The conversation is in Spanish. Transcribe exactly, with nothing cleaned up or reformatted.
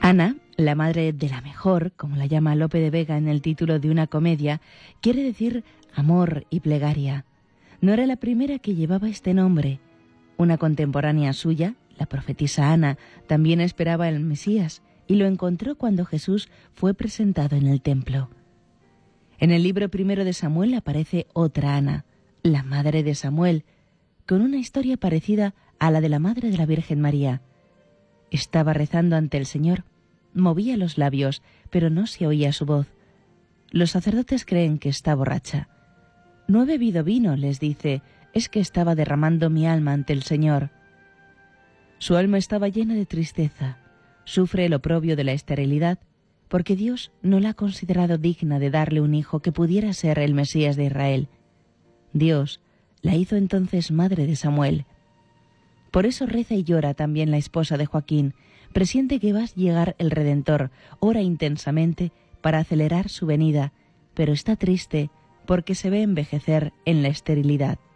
Ana, la madre de la mejor, como la llama Lope de Vega en el título de una comedia, quiere decir amor y plegaria. No era la primera que llevaba este nombre. Una contemporánea suya, la profetisa Ana, también esperaba el Mesías y lo encontró cuando Jesús fue presentado en el templo. En el libro primero de Samuel aparece otra Ana, la madre de Samuel, con una historia parecida a la de la madre de la Virgen María. Estaba rezando ante el Señor. Movía los labios, pero no se oía su voz. Los sacerdotes creen que está borracha. No he bebido vino, les dice, es que estaba derramando mi alma ante el Señor. Su alma estaba llena de tristeza. Sufre el oprobio de la esterilidad, porque Dios no la ha considerado digna de darle un hijo que pudiera ser el Mesías de Israel. Dios la hizo entonces madre de Samuel. Por eso reza y llora también la esposa de Joaquín. Presiente que va a llegar el Redentor, ora intensamente para acelerar su venida, pero está triste porque se ve envejecer en la esterilidad.